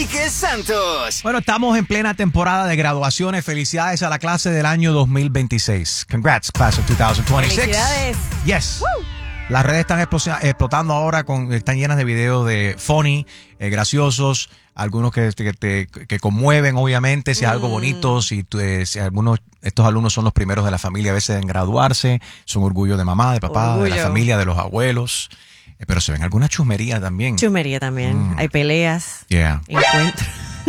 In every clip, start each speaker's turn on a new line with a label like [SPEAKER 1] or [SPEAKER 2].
[SPEAKER 1] Enrique Santos.
[SPEAKER 2] Bueno, estamos en plena temporada de graduaciones. Felicidades a la clase del año 2026. Congrats, class of 2026.
[SPEAKER 3] Felicidades.
[SPEAKER 2] Yes. Woo. Las redes están explotando ahora, están llenas de videos de funny, graciosos, algunos que conmueven, obviamente, si es algo bonito, si estos alumnos son los primeros de la familia a veces en graduarse, son orgullo de mamá, de papá, de la familia, de los abuelos. Pero se ven algunas chusmerías también.
[SPEAKER 3] Chusmería también. Hay peleas. Encuentros.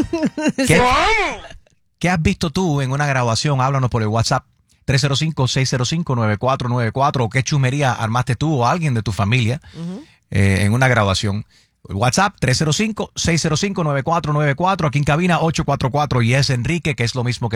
[SPEAKER 2] ¿Qué has visto tú en una graduación? Háblanos por el WhatsApp 305-605-9494. ¿O qué chusmería armaste tú o alguien de tu familia en una graduación? WhatsApp 305-605-9494. Aquí en cabina 844 y es Enrique, que es lo mismo que el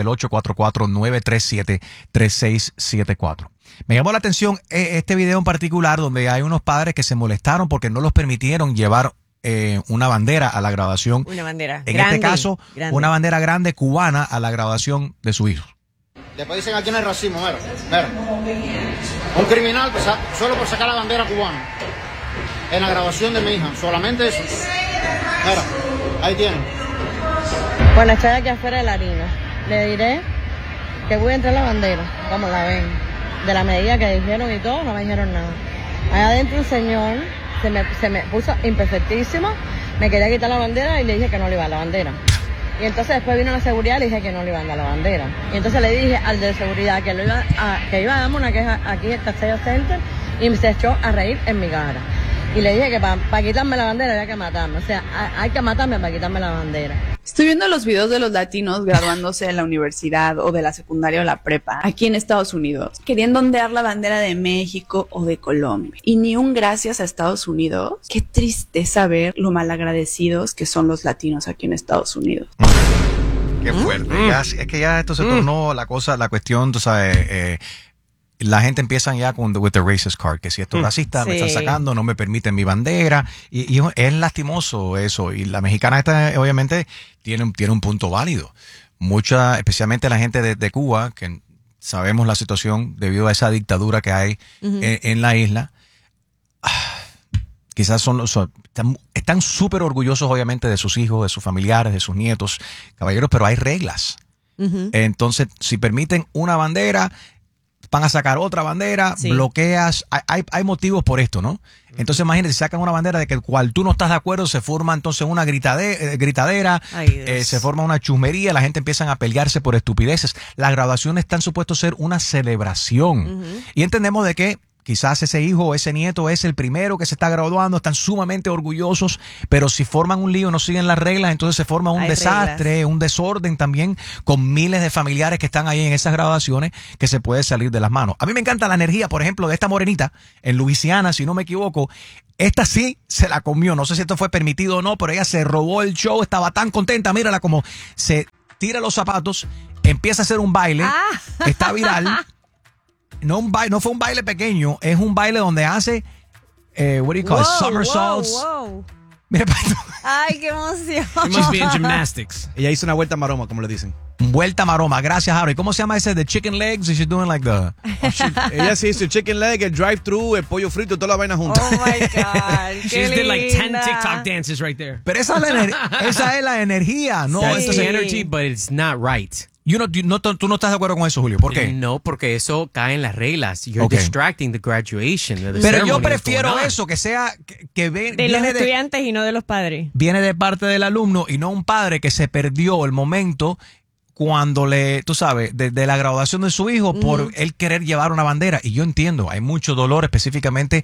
[SPEAKER 2] 844-937-3674. Me llamó la atención este video en particular donde hay unos padres que se molestaron porque no los permitieron llevar una bandera a la graduación.
[SPEAKER 3] Una bandera
[SPEAKER 2] en
[SPEAKER 3] grande,
[SPEAKER 2] este caso, una bandera grande cubana a la graduación de su hijo.
[SPEAKER 4] Después dicen aquí no hay racismo, mira. Un criminal solo por sacar la bandera cubana en la graduación de mi hija, solamente eso. Mira, ahí tienen.
[SPEAKER 5] Bueno, estoy aquí afuera de la harina. Le diré que voy a entrar la bandera, como la ven. De la medida que dijeron y todo, no me dijeron nada. Allá adentro un señor se me puso imperfectísimo, me quería quitar la bandera y le dije que no le iba a la bandera. Y entonces después vino la seguridad y le dije que no le iba a dar la bandera. Y entonces le dije al de seguridad que iba a darme una queja aquí en el Castillo Center y se echó a reír en mi cara. Y le dije que para quitarme la bandera había que matarme. O sea, hay que matarme para quitarme la bandera.
[SPEAKER 6] Estoy viendo los videos de los latinos graduándose de la universidad o de la secundaria o la prepa aquí en Estados Unidos, queriendo ondear la bandera de México o de Colombia. Y ni un gracias a Estados Unidos. Qué tristeza ver lo malagradecidos que son los latinos aquí en Estados Unidos.
[SPEAKER 2] Qué fuerte. Es que ya esto se tornó la cuestión, tú sabes, la gente empieza ya with the racist card, que si esto es racista, me están sacando, no me permiten mi bandera, y es lastimoso eso, y la mexicana esta obviamente tiene un punto válido. Especialmente la gente de Cuba, que sabemos la situación debido a esa dictadura que hay en la isla, quizás están súper orgullosos obviamente de sus hijos, de sus familiares, de sus nietos, caballeros, pero hay reglas. Entonces, si permiten una bandera, van a sacar otra bandera, bloqueas, hay motivos por esto, ¿no? Entonces imagínate, si sacan una bandera de que el cual tú no estás de acuerdo, se forma entonces una gritadera, se forma una chusmería, la gente empiezan a pelearse por estupideces. Las graduaciones están supuestos a ser una celebración. Y entendemos de que quizás ese hijo o ese nieto es el primero que se está graduando, están sumamente orgullosos, pero si forman un lío, no siguen las reglas, entonces se forma un desastre, un desorden también, con miles de familiares que están ahí en esas graduaciones, que se puede salir de las manos. A mí me encanta la energía, por ejemplo, de esta morenita en Luisiana, si no me equivoco. Esta sí se la comió, no sé si esto fue permitido o no, pero ella se robó el show, estaba tan contenta, mírala como se tira los zapatos, empieza a hacer un baile, está viral. No fue un baile pequeño, es un baile donde hace, what do you call it, somersaults. Mira,
[SPEAKER 3] ay, qué emoción.
[SPEAKER 7] It must be in gymnastics. Ella hizo una vuelta maroma, como le dicen.
[SPEAKER 2] Vuelta maroma, gracias, Harry. ¿Cómo se llama ese? The chicken legs? Is she doing like the...
[SPEAKER 7] Ella sí hizo el chicken leg, el drive-thru, el pollo frito, toda la vaina junta.
[SPEAKER 3] Oh my God.
[SPEAKER 7] She just did like 10 TikTok dances right there.
[SPEAKER 2] Pero esa es la energía, ¿no?
[SPEAKER 7] That's the energy, but it's not right.
[SPEAKER 2] Tú no estás de acuerdo con eso, Julio. ¿Por qué?
[SPEAKER 8] No, porque eso cae en las reglas. You're distracting the graduation.
[SPEAKER 2] Pero yo prefiero eso, que sea que
[SPEAKER 3] de los estudiantes y no de los padres.
[SPEAKER 2] Viene de parte del alumno y no un padre que se perdió el momento cuando tú sabes, de la graduación de su hijo por él querer llevar una bandera. Y yo entiendo, hay mucho dolor específicamente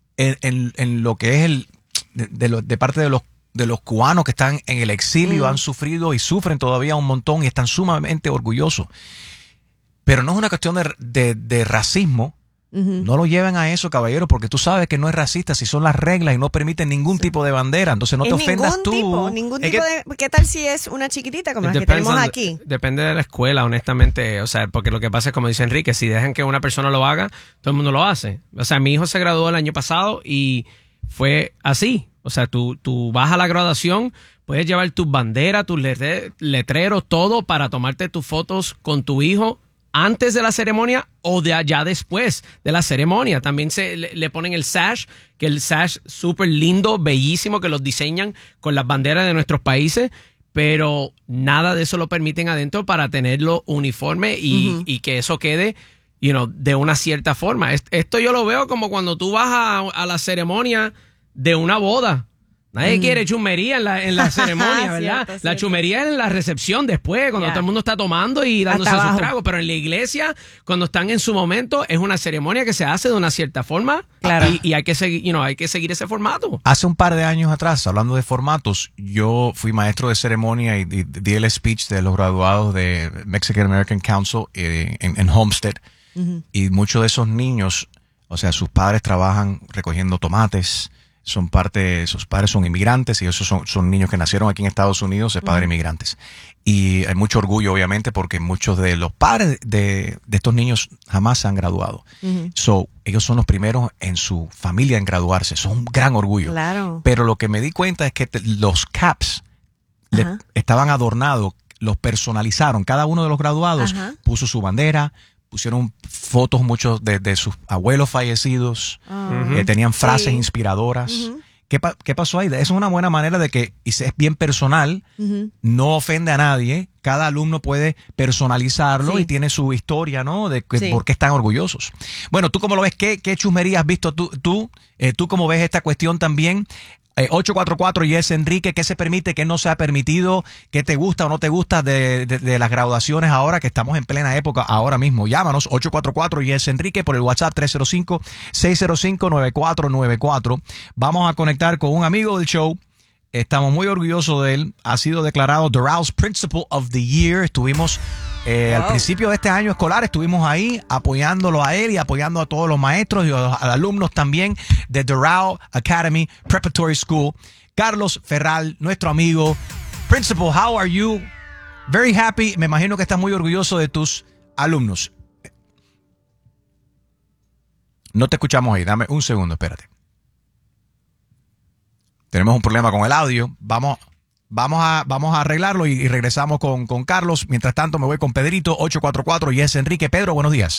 [SPEAKER 2] en lo que es de parte de los cubanos que están en el exilio, han sufrido y sufren todavía un montón y están sumamente orgullosos. Pero no es una cuestión de racismo. No lo lleven a eso, caballero, porque tú sabes que no es racista si son las reglas y no permiten ningún tipo de bandera. Entonces no te ofendas tú.
[SPEAKER 3] Ningún tipo de... ¿Qué tal si es una chiquitita como las que tenemos aquí?
[SPEAKER 8] Depende de la escuela, honestamente. O sea, porque lo que pasa es, como dice Enrique, si dejan que una persona lo haga, todo el mundo lo hace. O sea, mi hijo se graduó el año pasado y fue así. O sea, tú vas a la graduación, puedes llevar tus banderas, tus letreros, todo para tomarte tus fotos con tu hijo antes de la ceremonia o de allá después de la ceremonia. También le ponen el sash, que el sash súper lindo, bellísimo, que los diseñan con las banderas de nuestros países. pero nada de eso lo permiten adentro para tenerlo uniforme y que eso quede, de una cierta forma. Esto yo lo veo como cuando tú vas a la ceremonia de una boda. Nadie quiere chumería en la ceremonia, ¿verdad?
[SPEAKER 3] Cierto.
[SPEAKER 8] La chumería es en la recepción después, cuando todo el mundo está tomando y dándose sus tragos. Pero en la iglesia, cuando están en su momento, es una ceremonia que se hace de una cierta forma.
[SPEAKER 3] Claro.
[SPEAKER 8] Y hay que seguir, hay que seguir ese formato.
[SPEAKER 2] Hace un par de años atrás, hablando de formatos, yo fui maestro de ceremonia y di el speech de los graduados de Mexican American Council en Homestead. Y muchos de esos niños, o sea, sus padres trabajan recogiendo tomates. Sus padres son inmigrantes y esos son niños que nacieron aquí en Estados Unidos de padres inmigrantes. Y hay mucho orgullo, obviamente, porque muchos de los padres de estos niños jamás se han graduado. Ellos son los primeros en su familia en graduarse. Son un gran orgullo.
[SPEAKER 3] Claro.
[SPEAKER 2] Pero lo que me di cuenta es que los caps estaban adornados, los personalizaron. Cada uno de los graduados puso su bandera, pusieron fotos muchos de sus abuelos fallecidos, tenían frases inspiradoras. ¿Qué pasó ahí? Eso es una buena manera de que es bien personal, no ofende a nadie, cada alumno puede personalizarlo y tiene su historia, ¿no? De por qué están orgullosos. Bueno, ¿tú cómo lo ves? ¿Qué chusmería has visto tú? ¿Tú cómo ves esta cuestión también? 844 Yes Enrique, ¿qué se permite, qué no se ha permitido? ¿Qué te gusta o no te gusta de las graduaciones ahora que estamos en plena época ahora mismo? Llámanos 844 Yes Enrique por el WhatsApp 305-605-9494. Vamos a conectar con un amigo del show. Estamos muy orgullosos de él. Ha sido declarado Doral's Principal of the Year. Estuvimos al principio de este año escolar, estuvimos ahí apoyándolo a él y apoyando a todos los maestros y a los alumnos también de Doral Academy Preparatory School. Carlos Ferral, nuestro amigo. Principal, how are you? Very happy. Me imagino que estás muy orgulloso de tus alumnos. No te escuchamos ahí. Dame un segundo, espérate. Tenemos un problema con el audio. Vamos a arreglarlo y regresamos con Carlos. Mientras tanto, me voy con Pedrito, 844 Yes Enrique. Pedro, buenos días.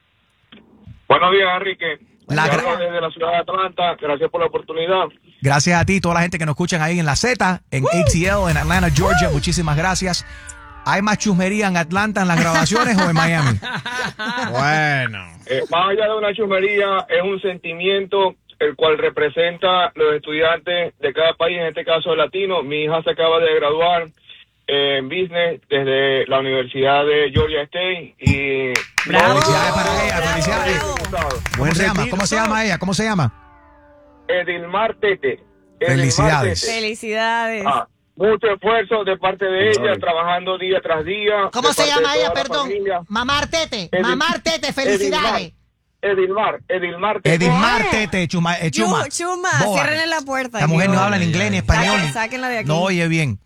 [SPEAKER 1] Buenos días, Enrique. Desde la ciudad de Atlanta. Gracias por la oportunidad.
[SPEAKER 2] Gracias a ti, toda la gente que nos escuchan ahí en la Z, en ATL, en Atlanta, Georgia. Muchísimas gracias. ¿Hay más chusmería en Atlanta en las grabaciones o en Miami?
[SPEAKER 7] Bueno.
[SPEAKER 1] Más allá de una chusmería, es un sentimiento el cual representa los estudiantes de cada país, en este caso latino. Mi hija se acaba de graduar en Business desde la Universidad de Georgia State y...
[SPEAKER 3] ¡Bravo!
[SPEAKER 2] Felicidades para ella, felicidades. ¿Cómo se llama ella? ¿Cómo se llama?
[SPEAKER 1] Edilmar Tete.
[SPEAKER 2] Felicidades.
[SPEAKER 3] Felicidades.
[SPEAKER 1] Mucho esfuerzo de parte de ella, trabajando día tras día.
[SPEAKER 9] ¿Cómo
[SPEAKER 1] de
[SPEAKER 9] se
[SPEAKER 1] parte
[SPEAKER 9] llama
[SPEAKER 1] de
[SPEAKER 9] ella,
[SPEAKER 1] toda la
[SPEAKER 9] perdón?
[SPEAKER 1] familia.
[SPEAKER 9] Mamar Tete, felicidades.
[SPEAKER 1] Edilmar Tete.
[SPEAKER 2] Edilmar Tete, Chuma.
[SPEAKER 3] Chuma,
[SPEAKER 2] Boba.
[SPEAKER 3] ciérrenle la puerta.
[SPEAKER 2] La mujer no habla ni inglés ni español.
[SPEAKER 3] Sáquenla de aquí.
[SPEAKER 2] No oye bien.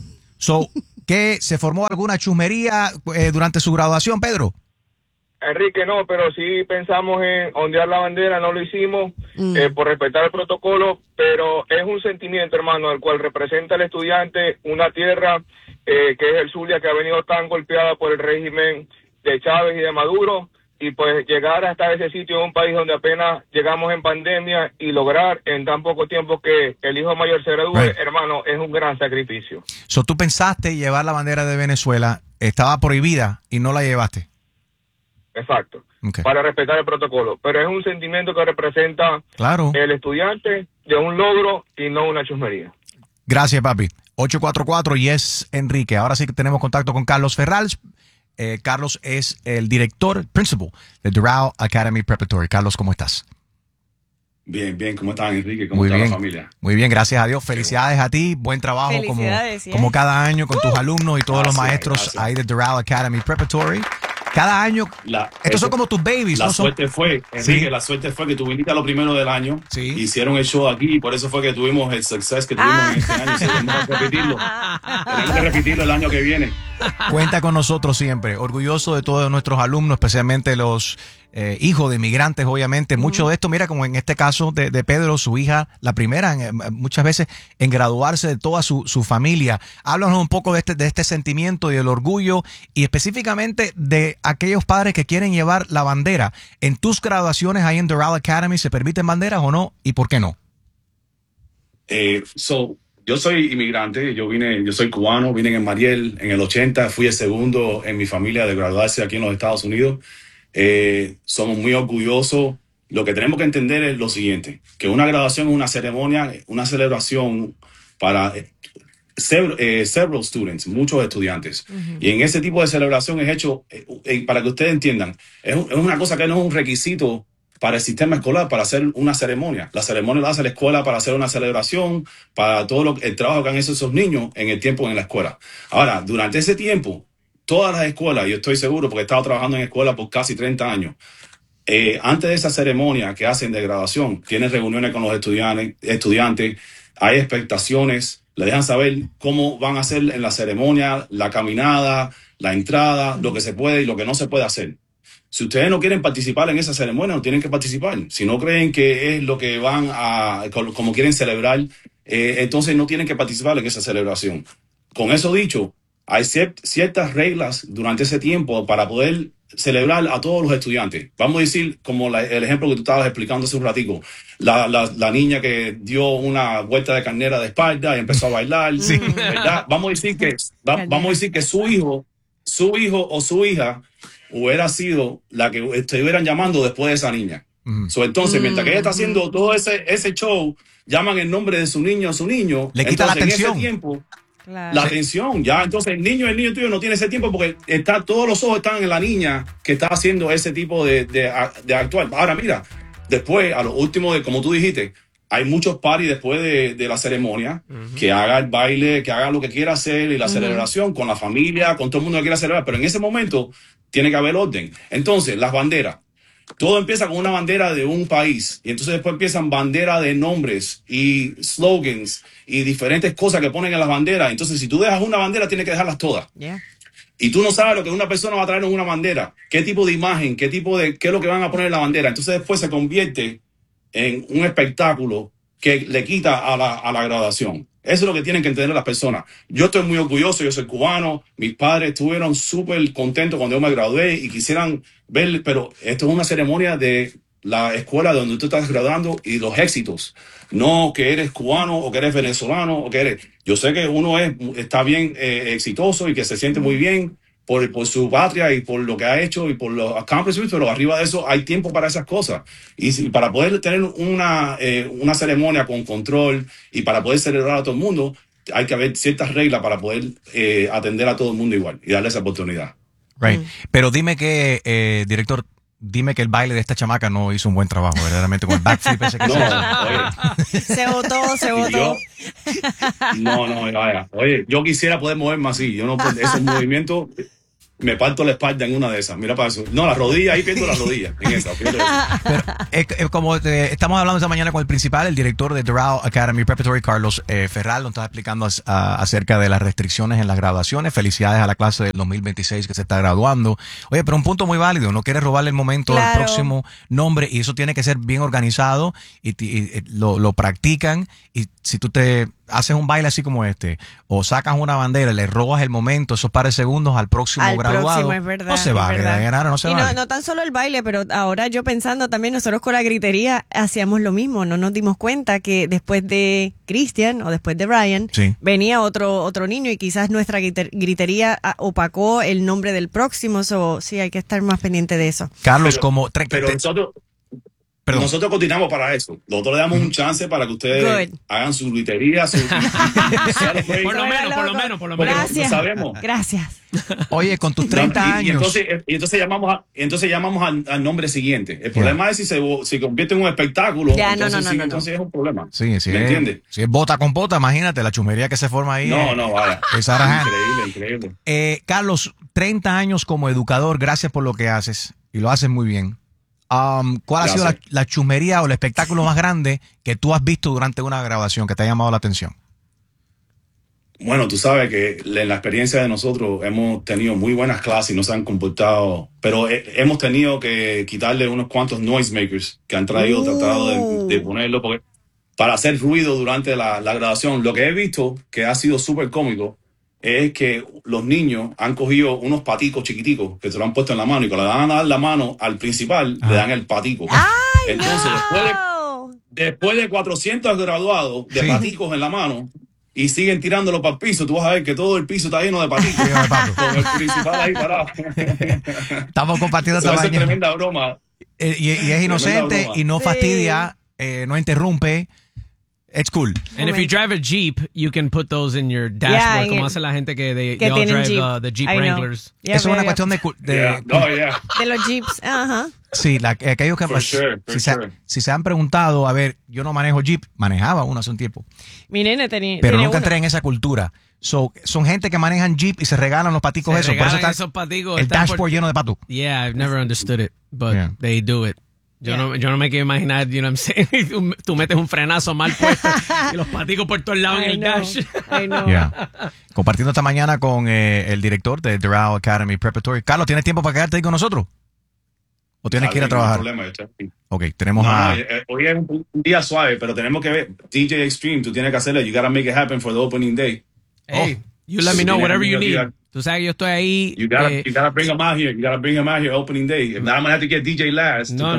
[SPEAKER 2] ¿Qué? ¿Se formó alguna chusmería durante su graduación, Pedro?
[SPEAKER 1] Enrique, no, pero sí pensamos en ondear la bandera, no lo hicimos por respetar el protocolo, pero es un sentimiento, hermano, el cual representa al estudiante una tierra que es el Zulia, que ha venido tan golpeada por el régimen de Chávez y de Maduro, y pues llegar hasta ese sitio, un país donde apenas llegamos en pandemia, y lograr en tan poco tiempo que el hijo mayor se gradúe, hermano, es un gran sacrificio.
[SPEAKER 2] ¿Tú pensaste llevar la bandera de Venezuela? ¿Estaba prohibida y no la llevaste?
[SPEAKER 1] Exacto,
[SPEAKER 2] Okay.
[SPEAKER 1] Para respetar el protocolo, pero es un sentimiento que representa el estudiante de un logro y no una chusmería.
[SPEAKER 2] Gracias, papi. 844 Yes Enrique. Ahora sí que tenemos contacto con Carlos Ferral. Carlos es el director, principal de Doral Academy Preparatory. Carlos, ¿cómo estás?
[SPEAKER 10] Bien, ¿cómo estás, Enrique? ¿Cómo está la familia?
[SPEAKER 2] Muy bien, gracias a Dios. Felicidades a ti, buen trabajo como cada año con tus alumnos y todos los maestros ahí de Doral Academy Preparatory. Cada año, estos son como tus babies.
[SPEAKER 10] La suerte fue, Enrique, la suerte fue que tú viniste a lo primero del año, hicieron el show aquí y por eso fue que tuvimos el success que tuvimos en este año. Tenemos que repetirlo el año que viene.
[SPEAKER 2] Cuenta con nosotros siempre, orgulloso de todos nuestros alumnos, especialmente los hijos de inmigrantes, obviamente. Mucho de esto, mira, como en este caso de Pedro, su hija, la primera, muchas veces en graduarse de toda su familia. Háblanos un poco de este sentimiento y del orgullo y específicamente de aquellos padres que quieren llevar la bandera. ¿En tus graduaciones ahí en Doral Academy se permiten banderas o no? ¿Y por qué no?
[SPEAKER 10] yo soy inmigrante, yo soy cubano, vine en Mariel en el 80, fui el segundo en mi familia de graduarse aquí en los Estados Unidos. Somos muy orgullosos. Lo que tenemos que entender es lo siguiente, que una graduación es una ceremonia, una celebración para several students, muchos estudiantes. Y en ese tipo de celebración es hecho, para que ustedes entiendan, es una cosa que no es un requisito para el sistema escolar, para hacer una ceremonia. La ceremonia la hace la escuela para hacer una celebración, para todo el trabajo que han hecho esos niños en el tiempo en la escuela. Ahora, durante ese tiempo, todas las escuelas, yo estoy seguro porque he estado trabajando en escuela por casi 30 años, antes de esa ceremonia que hacen de graduación, tienen reuniones con los estudiantes, hay expectaciones, le dejan saber cómo van a hacer en la ceremonia, la caminada, la entrada, lo que se puede y lo que no se puede hacer. Si ustedes no quieren participar en esa ceremonia, no tienen que participar. Si no creen que es lo que van como quieren celebrar, entonces no tienen que participar en esa celebración. Con eso dicho, hay ciertas reglas durante ese tiempo para poder celebrar a todos los estudiantes. Vamos a decir, como el ejemplo que tú estabas explicando hace un ratico, la niña que dio una vuelta de carnera de espalda y empezó a bailar, sí. ¿Verdad? Vamos a decir que su hijo o su hija hubiera sido la que estuvieran llamando después de esa niña. Entonces, mientras que ella está haciendo todo ese show, llaman el nombre de su niño o su niño. Le quita la atención. En ese tiempo, claro. La atención, ya. Entonces, el niño tuyo no tiene ese tiempo porque todos los ojos están en la niña que está haciendo ese tipo de actuar. Ahora, mira, después, a lo último, como tú dijiste, hay muchos parties después de la ceremonia, que haga el baile, que haga lo que quiera hacer y la celebración con la familia, con todo el mundo que quiera celebrar. Pero en ese momento tiene que haber orden. Entonces, las banderas. Todo empieza con una bandera de un país y entonces después empiezan banderas de nombres y slogans y diferentes cosas que ponen en las banderas. Entonces, si tú dejas una bandera, tienes que dejarlas todas. Yeah. Y tú no sabes lo que una persona va a traer en una bandera, qué tipo de imagen, qué es lo que van a poner en la bandera. Entonces después se convierte en un espectáculo que le quita a la graduación. Eso es lo que tienen que entender las personas. Yo estoy muy orgulloso, yo soy cubano, mis padres estuvieron súper contentos cuando yo me gradué y quisieran ver, pero esto es una ceremonia de la escuela donde tú estás graduando y los éxitos. No que eres cubano o que eres venezolano o que eres... Yo sé que uno está bien exitoso y que se siente muy bien por su patria y por lo que ha hecho y por los accomplishments, pero arriba de eso hay tiempo para esas cosas. Y para poder tener una ceremonia con control y para poder celebrar a todo el mundo, hay que haber ciertas reglas para poder atender a todo el mundo igual y darle esa oportunidad.
[SPEAKER 2] Right. Pero dime que, director, dime que el baile de esta chamaca no hizo un buen trabajo, verdaderamente, con el backflip ese que
[SPEAKER 3] se botó.
[SPEAKER 10] No, vaya. Oye, yo quisiera poder moverme así. Yo no puedo, esos movimientos, me parto la espalda en una de esas. Mira para eso. No, la rodilla, ahí pierdo la rodilla. En esa,
[SPEAKER 2] Pero, como estamos hablando esta mañana con el principal, el director de Doral Academy Preparatory, Carlos Ferral, nos está explicando acerca de las restricciones en las graduaciones. Felicidades a la clase del 2026 que se está graduando. Oye, pero un punto muy válido, no quieres robarle el momento al próximo nombre y eso tiene que ser bien organizado y lo practican. Y si tú te haces un baile así como este o sacas una bandera, le robas el momento, esos pares de segundos al próximo graduado,
[SPEAKER 3] es verdad,
[SPEAKER 2] no se vale, no se vale.
[SPEAKER 3] No tan solo el baile, pero ahora yo pensando también, nosotros con la gritería hacíamos lo mismo, no nos dimos cuenta que después de Christian o después de Brian, venía otro niño y quizás nuestra gritería opacó el nombre del próximo, sí, hay que estar más pendiente de eso.
[SPEAKER 2] Carlos,
[SPEAKER 10] pero nosotros continuamos para eso. Nosotros le damos un chance para que ustedes hagan su gritería,
[SPEAKER 8] por lo menos.
[SPEAKER 3] Gracias.
[SPEAKER 10] Sabemos.
[SPEAKER 3] Gracias.
[SPEAKER 2] Oye, con tus 30 años.
[SPEAKER 10] Y entonces llamamos al nombre siguiente. El problema es si se convierte en un espectáculo. Entonces es un problema.
[SPEAKER 2] Sí,
[SPEAKER 10] ¿me entiendes?
[SPEAKER 2] Si es bota con bota, imagínate la chumería que se forma ahí.
[SPEAKER 10] No, vaya. Increíble.
[SPEAKER 2] Carlos, 30 años como educador, gracias por lo que haces y lo haces muy bien. ¿Cuál ha sido la chusmería o el espectáculo más grande que tú has visto durante una grabación que te ha llamado la atención?
[SPEAKER 10] Bueno, tú sabes que en la experiencia de nosotros hemos tenido muy buenas clases y no se han comportado, pero hemos tenido que quitarle unos cuantos noisemakers que han tratado de ponerlo para hacer ruido durante la grabación. Lo que he visto que ha sido súper cómico es que los niños han cogido unos paticos chiquiticos que se lo han puesto en la mano y cuando le van a dar la mano al principal, le dan el patico. Entonces, después de 400 graduados de paticos en la mano, y siguen tirándolo para el piso. Tú vas a ver que todo el piso está lleno de patitos. Con el principal ahí parado.
[SPEAKER 2] Estamos compartiendo esta
[SPEAKER 10] Eso es
[SPEAKER 2] mañana.
[SPEAKER 10] tremenda broma.
[SPEAKER 2] Y es inocente y no fastidia, no interrumpe. It's cool.
[SPEAKER 8] And if you drive a Jeep, you can put those in your dashboard, como hace la gente que they all drive
[SPEAKER 3] Jeep.
[SPEAKER 8] the Jeep Wranglers.
[SPEAKER 2] Eso es una cuestión de
[SPEAKER 3] de los Jeeps. Ajá.
[SPEAKER 2] Sí, aquellos que si se han preguntado, a ver, yo no manejo Jeep, manejaba uno hace un tiempo.
[SPEAKER 3] Mi nene tenía.
[SPEAKER 2] Pero nunca entré en esa cultura. Son gente que manejan Jeep y se regalan los paticos
[SPEAKER 8] Se
[SPEAKER 2] esos. Por eso
[SPEAKER 8] regalan
[SPEAKER 2] está
[SPEAKER 8] esos paticos,
[SPEAKER 2] el dashboard lleno de patos.
[SPEAKER 8] Yeah, I've never understood it, but they do it. Yo no me quiero imaginar, you know what I'm saying, tú metes un frenazo mal puesto y los paticos por todos lados en el dash.
[SPEAKER 2] Compartiendo esta mañana con el director de Doral Academy Preparatory. Carlos, ¿tienes tiempo para quedarte ahí con nosotros? ¿O tienes que ir a trabajar?
[SPEAKER 10] No hay problema,
[SPEAKER 2] Ok, tenemos
[SPEAKER 10] hoy es un día suave, pero tenemos que ver. DJ Extreme, tú tienes que hacerlo. You gotta make it happen for the opening day.
[SPEAKER 8] Hey, you let me know whatever you need. Tú sabes que yo estoy ahí.
[SPEAKER 10] You gotta bring them out here. You gotta bring them out here opening day. If not, I'm gonna have to get DJ Last.
[SPEAKER 8] No.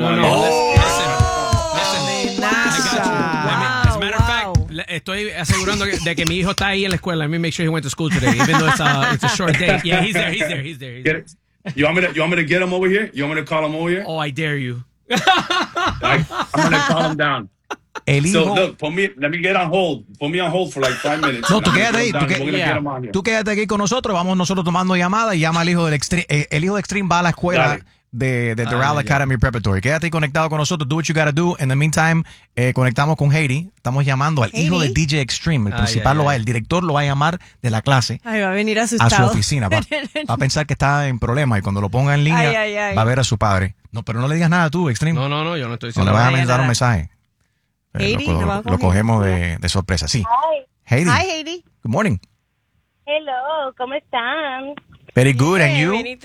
[SPEAKER 8] Listen. As a matter of fact, estoy asegurando de que mi hijo está ahí en la escuela. Let me make sure he went to school today, even though it's a short day. Yeah, he's there.
[SPEAKER 10] You want me to get him over here? You want me to call him over here?
[SPEAKER 8] Oh, I dare you.
[SPEAKER 10] I'm gonna call him down. So look, let me get on hold. Put me on hold for like 5 minutes.
[SPEAKER 2] No, tú quédate ahí. Tú quédate aquí con nosotros. Vamos nosotros tomando llamadas y llama al hijo del Extreme. El hijo de Extreme va a la escuela de Doral Academy Preparatory. Quédate ahí conectado con nosotros. Do what you gotta do. In the meantime, conectamos con Haiti. Estamos llamando al hijo de DJ Extreme. El principal el director lo va a llamar de la clase.
[SPEAKER 3] Ay, va a venir asustado.
[SPEAKER 2] A su oficina. Va a pensar que está en problema y cuando lo ponga en línea va a ver a su padre. No, pero no le digas nada tú, Extreme.
[SPEAKER 8] No, yo no estoy
[SPEAKER 2] diciendo nada. No le vas a mandar un mensaje. Lo cogemos de sorpresa, sí.
[SPEAKER 11] Hi,
[SPEAKER 2] Haiti. Good morning.
[SPEAKER 11] Hello, ¿cómo están?
[SPEAKER 2] Very good, and you?
[SPEAKER 3] ¿Y tú?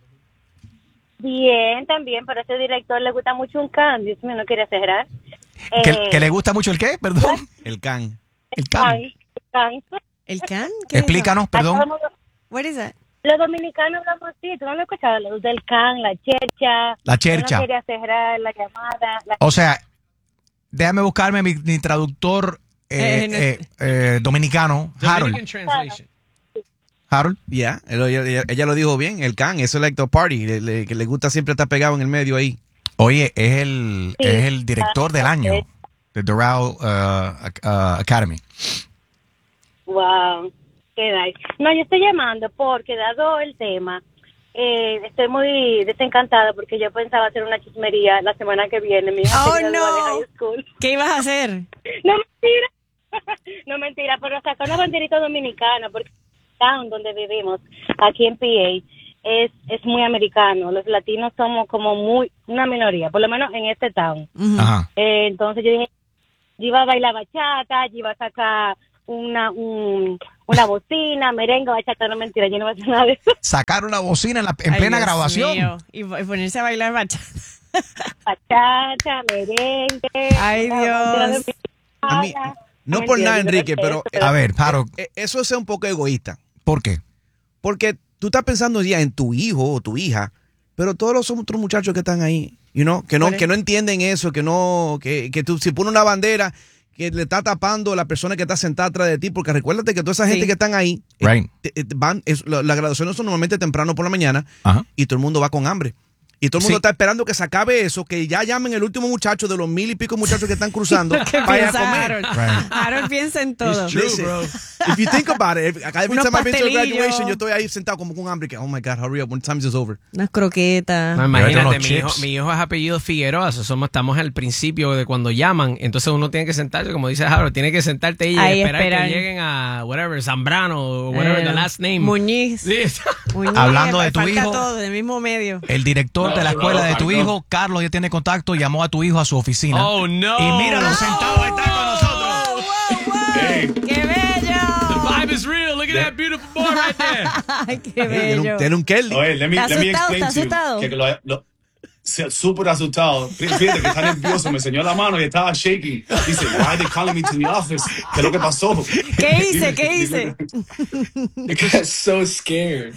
[SPEAKER 11] Bien, también, pero a ese director le gusta mucho un can. Dios mío, no quiere cerrar.
[SPEAKER 2] ¿Que le gusta mucho el qué? Perdón.
[SPEAKER 7] El can.
[SPEAKER 2] El can.
[SPEAKER 3] ¿El can?
[SPEAKER 2] Explícanos, perdón.
[SPEAKER 3] What is that?
[SPEAKER 11] Los dominicanos hablamos así, tú no lo has escuchado, los del can, la chercha.
[SPEAKER 2] La chercha.
[SPEAKER 11] No quería cerrar la llamada.
[SPEAKER 2] O sea, déjame buscarme mi traductor dominicano, Harold. Harold.
[SPEAKER 7] Yeah, ella lo dijo bien, el can, eso es like the party, que le gusta siempre estar pegado en el medio ahí.
[SPEAKER 2] Oye, es el director del año de Doral Academy.
[SPEAKER 11] Wow, qué nice. No, yo estoy llamando porque dado el tema, estoy muy desencantada porque yo pensaba hacer una chismería la semana que viene. Mi hija se graduó de high school.
[SPEAKER 3] ¿Qué ibas a hacer?
[SPEAKER 11] No, mentira. No, mentira, pero sacar una banderita dominicana porque town donde vivimos, aquí en PA, es muy americano. Los latinos somos como una minoría, por lo menos en este town. Entonces yo dije, yo iba a bailar bachata, yo iba a sacar una bocina, merengue, bachata, no mentira, yo no voy a hacer nada de eso.
[SPEAKER 2] Sacar una bocina en plena graduación.
[SPEAKER 3] Mío. Y ponerse a bailar bachata.
[SPEAKER 11] Bachata, merengue.
[SPEAKER 3] Ay, Dios.
[SPEAKER 7] A mí, no por nada, Enrique, pero
[SPEAKER 2] a ver, Paro,
[SPEAKER 7] eso es un poco egoísta.
[SPEAKER 2] ¿Por qué?
[SPEAKER 7] Porque tú estás pensando ya en tu hijo o tu hija, pero todos los otros muchachos que están ahí, que no entienden eso, que tú si pones una bandera que le está tapando a la persona que está sentada atrás de ti, porque recuérdate que toda esa gente que están ahí las graduaciones son normalmente temprano por la mañana y todo el mundo va con hambre. Y todo el mundo está esperando que se acabe eso, que ya llamen el último muchacho de los 1,000 y pico muchachos que están cruzando para ir a comer.
[SPEAKER 3] Harold piensa en todo.
[SPEAKER 7] It's true, bro. If you think about it, every time I've been to a graduation, yo estoy ahí sentado como con hambre, que oh my God, hurry up, when time is over.
[SPEAKER 3] Unas croquetas.
[SPEAKER 8] No, imagínate, mi hijo es apellido Figueroa, estamos al principio de cuando llaman, entonces uno tiene que sentarse, como dice Harold, tiene que sentarte ahí y esperar que lleguen a whatever, Zambrano o whatever the last name.
[SPEAKER 3] Muñiz.
[SPEAKER 8] Sí.
[SPEAKER 3] Muñiz.
[SPEAKER 2] Hablando de tu hijo,
[SPEAKER 3] todo, del mismo medio.
[SPEAKER 2] El director de la escuela de tu hijo, Carlos, ya tiene contacto, llamó a tu hijo a su oficina.
[SPEAKER 8] Oh, no.
[SPEAKER 2] Y míralo sentado, está con nosotros.
[SPEAKER 3] Hey. ¡Qué bello!
[SPEAKER 8] The vibe is real. Look at that beautiful boy right there.
[SPEAKER 3] Ay, qué bello.
[SPEAKER 7] Tiene un Kelly.
[SPEAKER 10] Let me explain to you. Que súper asustado. Fíjate que está nervioso. Me enseñó la mano y estaba shaking. Dice, why are they calling me to the office? ¿Qué es lo que pasó?
[SPEAKER 3] ¿Qué hice?
[SPEAKER 12] I got so scared.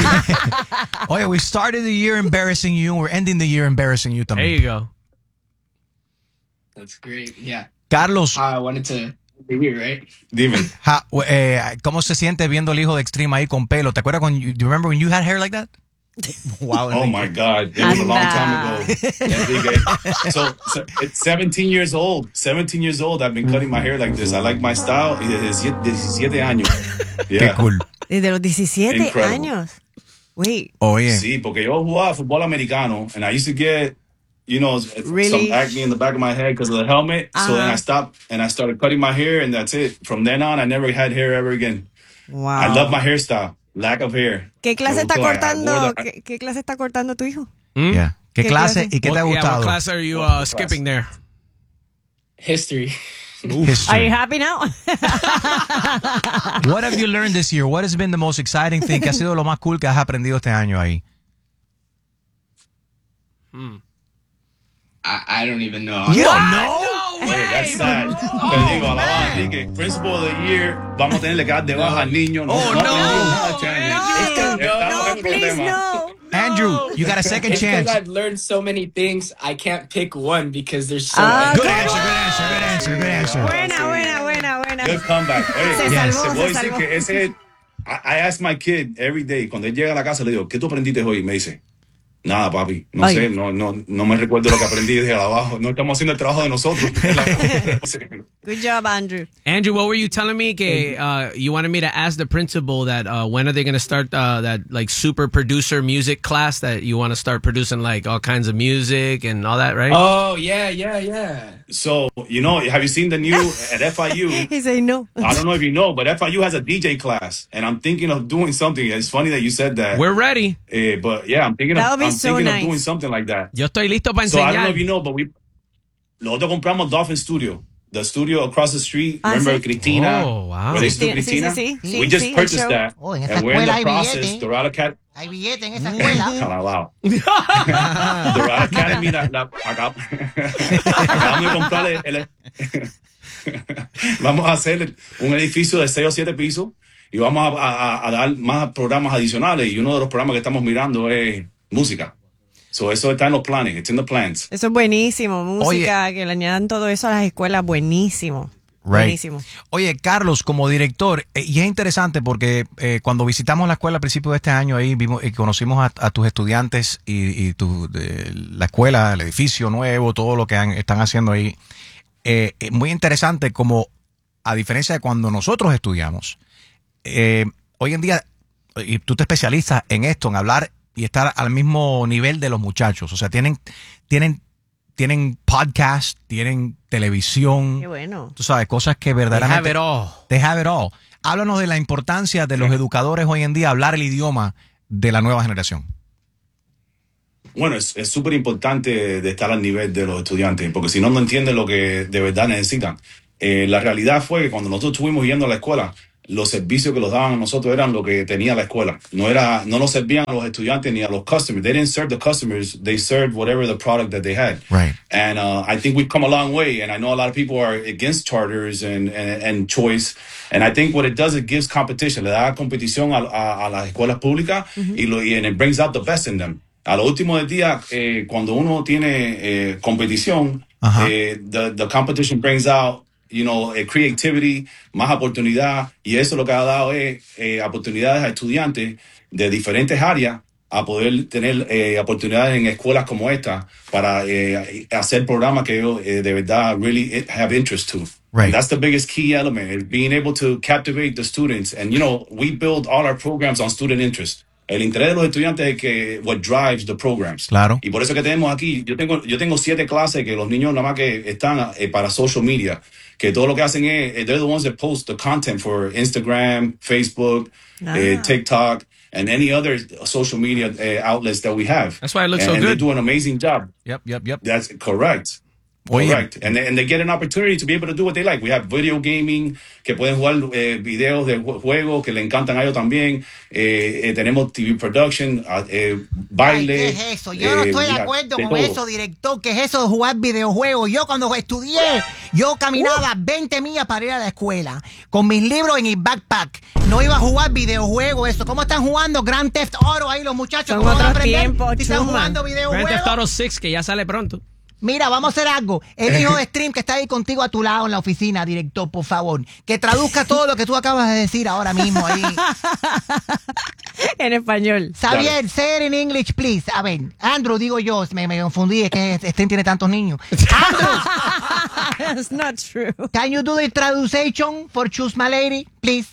[SPEAKER 2] Oye, we started the year embarrassing you and we're ending the year embarrassing you también.
[SPEAKER 8] There you go.
[SPEAKER 12] That's great. Yeah.
[SPEAKER 2] Carlos.
[SPEAKER 12] I wanted to Right?
[SPEAKER 10] Dime.
[SPEAKER 2] ¿Cómo se siente viendo el hijo de Extreme ahí con pelo? ¿Te acuerdas do you remember when you had hair like that?
[SPEAKER 7] Wow.
[SPEAKER 10] Oh my God. It was a long time ago. Enrique. So it's 17 years old. 17 years old. I've been cutting my hair like this. I like my style. Y desde 17 años. Yeah.
[SPEAKER 2] Qué cool.
[SPEAKER 3] Desde los 17
[SPEAKER 10] Incredible.
[SPEAKER 3] años. Wait.
[SPEAKER 2] Oye.
[SPEAKER 10] Sí, porque yo jugaba fútbol americano and I used to get,
[SPEAKER 3] Really?
[SPEAKER 10] some acne in the back of my head because of the helmet. So then I stopped and I started cutting my hair and that's it. From then on, I never had hair ever again.
[SPEAKER 3] Wow.
[SPEAKER 10] I love my hairstyle. Lack of hair.
[SPEAKER 3] ¿Qué clase
[SPEAKER 10] Me
[SPEAKER 3] está
[SPEAKER 10] gustó.
[SPEAKER 3] cortando? ¿Qué clase está cortando tu hijo?
[SPEAKER 2] Yeah. ¿Qué clase y qué te ha gustado?
[SPEAKER 8] What class are you skipping there?
[SPEAKER 12] History.
[SPEAKER 3] Are you happy now?
[SPEAKER 2] What have you learned this year? What has been the most exciting thing? ¿Qué ha sido lo más cool que has aprendido este año ahí?
[SPEAKER 12] I don't even know.
[SPEAKER 2] You don't know?
[SPEAKER 10] Oye, that's sad. Te digo, alabado, Enrique, Principal of the Year, vamos a tenerle que dar de baja al niño. No. Estamos en problema.
[SPEAKER 2] Andrew, you got a second
[SPEAKER 12] It's
[SPEAKER 2] chance.
[SPEAKER 12] because I've learned so many things, I can't pick one because there's so
[SPEAKER 3] Ah,
[SPEAKER 12] many.
[SPEAKER 2] Good answer.
[SPEAKER 3] Buena.
[SPEAKER 10] Good comeback. Oye,
[SPEAKER 3] Se salvó,
[SPEAKER 10] te voy a
[SPEAKER 3] se
[SPEAKER 10] decir
[SPEAKER 3] salvó.
[SPEAKER 10] que ese... I ask my kid every day, cuando él llega a la casa, le digo, ¿qué tú aprendiste hoy? Y me dice, nada, papi, no
[SPEAKER 3] Ay.
[SPEAKER 10] sé, no me recuerdo lo que aprendí desde abajo. No estamos haciendo el trabajo de nosotros.
[SPEAKER 3] Good job, Andrew.
[SPEAKER 8] Andrew, what were you telling me? Que you wanted me to ask the principal that when are they going to start that like super producer music class that you want to start producing like all kinds of music and all that, right?
[SPEAKER 12] Oh, yeah.
[SPEAKER 10] So, have you seen the new at FIU?
[SPEAKER 3] He said no.
[SPEAKER 10] I don't know if you know, but FIU has a DJ class, and I'm thinking of doing something. It's funny that you said that.
[SPEAKER 8] We're ready.
[SPEAKER 10] But yeah, I'm thinking
[SPEAKER 3] That would be
[SPEAKER 10] of
[SPEAKER 3] so nice.
[SPEAKER 10] doing something like that.
[SPEAKER 8] Yo estoy listo para
[SPEAKER 10] So I don't know
[SPEAKER 8] enseñar.
[SPEAKER 10] if you know, but nosotros compramos Dolphin Studio, the studio across the street. Remember
[SPEAKER 3] sí.
[SPEAKER 10] Cristina?
[SPEAKER 8] Oh, wow.
[SPEAKER 10] Where they stood
[SPEAKER 3] Sí,
[SPEAKER 10] Cristina?
[SPEAKER 3] sí.
[SPEAKER 10] We just
[SPEAKER 3] Sí,
[SPEAKER 10] purchased
[SPEAKER 3] el show.
[SPEAKER 10] that,
[SPEAKER 9] Oh, en esa
[SPEAKER 10] and we're in
[SPEAKER 9] escuela
[SPEAKER 10] the
[SPEAKER 9] hay
[SPEAKER 10] process.
[SPEAKER 9] billete.
[SPEAKER 10] Dorado Academy.
[SPEAKER 9] Hay billete en esa escuela.
[SPEAKER 10] Wow. Dorado Academy, acabamos de comprar vamos a hacer un edificio de 6 o 7 pisos y vamos a dar más programas adicionales y uno de los programas que estamos mirando es música. So eso está en los planes, it's in the plans.
[SPEAKER 3] Eso es buenísimo. Música, que le añadan todo eso a las escuelas, buenísimo.
[SPEAKER 2] Right.
[SPEAKER 3] Buenísimo.
[SPEAKER 2] Oye, Carlos, como director, y es interesante porque cuando visitamos la escuela a principios de este año, ahí vimos y conocimos a tus estudiantes y la escuela, el edificio nuevo, todo lo que están haciendo ahí. Muy interesante como, a diferencia de cuando nosotros estudiamos, hoy en día, y tú te especializas en esto, en hablar y estar al mismo nivel de los muchachos. O sea, tienen podcast, tienen televisión.
[SPEAKER 3] Qué bueno.
[SPEAKER 2] Tú sabes, cosas que verdaderamente...
[SPEAKER 8] They have it all.
[SPEAKER 2] They have it all. Háblanos de la importancia de los educadores hoy en día hablar el idioma de la nueva generación.
[SPEAKER 10] Bueno, es súper importante de estar al nivel de los estudiantes, porque si no entienden lo que de verdad necesitan. La realidad fue que cuando nosotros estuvimos yendo a la escuela, los servicios que los daban a nosotros eran lo que tenía la escuela. No nos servían a los estudiantes ni a los customers. They didn't serve the customers. They served whatever the product that they had.
[SPEAKER 2] Right.
[SPEAKER 10] And I think we've come a long way. And I know a lot of people are against charters and choice. And I think what it does, it gives competition. Le da competición a las escuelas públicas and it brings out the best in them. A lo último del día, cuando uno tiene competición, the competition brings out creativity, más oportunidad, y eso lo que ha dado es oportunidades a estudiantes de diferentes áreas a poder tener oportunidades en escuelas como esta para hacer programas que ellos de verdad really have interest to.
[SPEAKER 2] Right.
[SPEAKER 10] And that's the biggest key element, is being able to captivate the students. And, we build all our programs on student interest. El interés de los estudiantes es what drives the programs.
[SPEAKER 2] Claro.
[SPEAKER 10] Y por eso que tenemos aquí, yo tengo 7 clases que los niños nada más que están para social media, que todo lo que hacen es, they're the ones that post the content for Instagram, Facebook, TikTok, and any other social media outlets that we have.
[SPEAKER 8] That's why it looks so
[SPEAKER 10] And they
[SPEAKER 8] good.
[SPEAKER 10] do an amazing job.
[SPEAKER 2] Yep.
[SPEAKER 10] That's correct.
[SPEAKER 2] Oye.
[SPEAKER 10] Correct. And they get an opportunity to be able to do what they like. We have video gaming, que pueden jugar videos de juegos que le encantan a ellos también. Tenemos TV production, baile.
[SPEAKER 9] Ay, ¿qué es eso? Yo no estoy de acuerdo con eso, director. ¿Qué es eso de jugar videojuegos? Yo cuando estudié, yo caminaba 20 millas para ir a la escuela con mis libros en el backpack. No iba a jugar videojuegos, eso. ¿Cómo están jugando Grand Theft Auto ahí los muchachos?
[SPEAKER 3] Son
[SPEAKER 9] ¿Cómo van a
[SPEAKER 3] otros
[SPEAKER 9] aprender
[SPEAKER 3] tiempos,
[SPEAKER 9] si están
[SPEAKER 3] Chuma.
[SPEAKER 9] jugando
[SPEAKER 8] Grand
[SPEAKER 9] videojuegos?
[SPEAKER 8] Theft Auto 6, que ya sale pronto.
[SPEAKER 9] Mira, vamos a hacer algo. El hijo de Stream que está ahí contigo a tu lado en la oficina, director, por favor, que traduzca todo lo que tú acabas de decir ahora mismo ahí.
[SPEAKER 3] En español.
[SPEAKER 9] Xavier, say it in English, please. A ver, Andrew, digo yo, me confundí, es que Stream tiene tantos niños. Andrew.
[SPEAKER 3] That's not true.
[SPEAKER 9] Can you do the translation for Choose My Lady, please?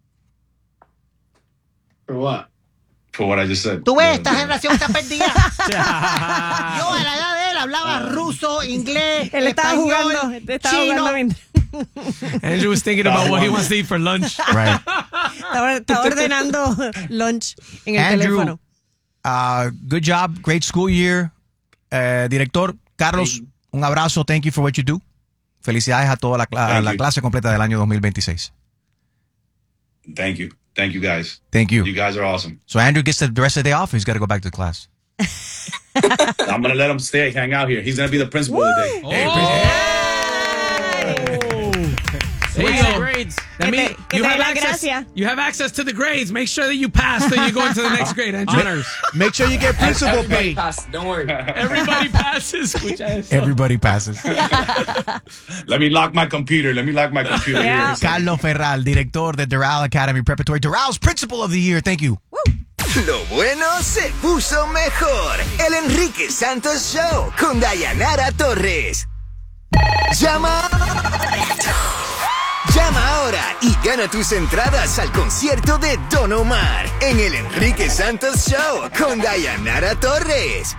[SPEAKER 10] For what? For what I just said.
[SPEAKER 9] Tú ves, esta generación está perdida. Yo a la edad de él hablaba ruso, inglés,
[SPEAKER 3] él estaba
[SPEAKER 9] español, chino.
[SPEAKER 8] Andrew was thinking about what he wants to eat for lunch.
[SPEAKER 2] Right.
[SPEAKER 3] Estaba ordenando lunch en el
[SPEAKER 2] Andrew,
[SPEAKER 3] teléfono.
[SPEAKER 2] Good job, great school year. Director Carlos, un abrazo, thank you for what you do. Felicidades a toda la clase completa del año 2026.
[SPEAKER 10] Thank you. Thank you, guys.
[SPEAKER 2] Thank you.
[SPEAKER 10] You guys are awesome.
[SPEAKER 2] So Andrew gets the rest of the day off. He's got to go back to class.
[SPEAKER 10] I'm going to let him stay, hang out here. He's going to be the principal today.
[SPEAKER 8] There you go. Grades. That means you have access to the grades. Make sure that you pass so you go into the next grade. And honors.
[SPEAKER 7] Make sure you get principal pay.
[SPEAKER 12] Don't worry.
[SPEAKER 8] Everybody passes.
[SPEAKER 2] Everybody passes.
[SPEAKER 10] Let me lock my computer.
[SPEAKER 2] Yeah. Carlos Ferral, director de Doral Academy Preparatory. Doral's Principal of the Year. Thank you. Woo.
[SPEAKER 13] Lo bueno se puso mejor. El Enrique Santos Show con Dayanara Torres. Llama ahora y gana tus entradas al concierto de Don Omar en el Enrique Santos Show con Dayanara Torres.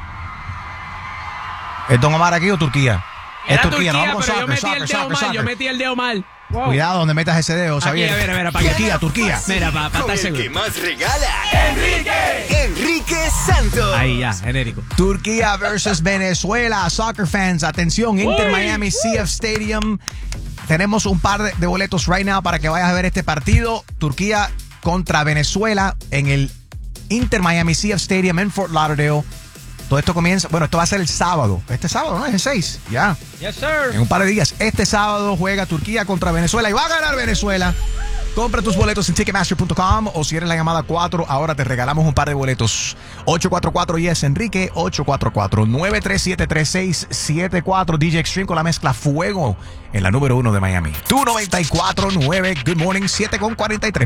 [SPEAKER 2] ¿Es Don Omar aquí o Turquía?
[SPEAKER 8] Era
[SPEAKER 2] es Turquía,
[SPEAKER 8] Turquía,
[SPEAKER 2] no vamos
[SPEAKER 8] pero
[SPEAKER 2] con
[SPEAKER 8] yo metí el dedo mal. Wow.
[SPEAKER 2] Cuidado donde metas ese dedo, Xavier.
[SPEAKER 8] Aquí, a ver, para
[SPEAKER 2] Turquía.
[SPEAKER 8] Mira, para
[SPEAKER 13] con
[SPEAKER 8] estar
[SPEAKER 13] el
[SPEAKER 8] seguro.
[SPEAKER 13] que más regala, Enrique Santos.
[SPEAKER 8] Ahí ya, genérico.
[SPEAKER 2] Turquía versus Venezuela. Soccer fans, atención, Inter Miami CF Stadium. Tenemos un par de boletos right now para que vayas a ver este partido. Turquía contra Venezuela en el Inter Miami CF Stadium en Fort Lauderdale. Todo esto comienza, bueno, esto va a ser el sábado. Este sábado, ¿no? Es el 6, ya.
[SPEAKER 8] Yes, sir.
[SPEAKER 2] En un par de días. Este sábado juega Turquía contra Venezuela y va a ganar Venezuela. Compra tus boletos en Ticketmaster.com o si eres la llamada 4, ahora te regalamos un par de boletos. 844-YES Enrique, 844-937-3674. DJ Extreme con la mezcla Fuego en la número 1 de Miami. Tu 94.9, Good Morning, 7:43.